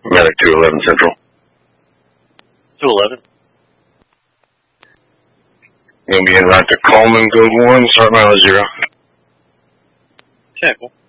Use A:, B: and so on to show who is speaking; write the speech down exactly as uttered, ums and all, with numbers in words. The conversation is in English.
A: Medic two eleven Central.
B: two eleven.
A: Gonna be in route to Coleman, code one, start mile zero.
B: Okay, cool.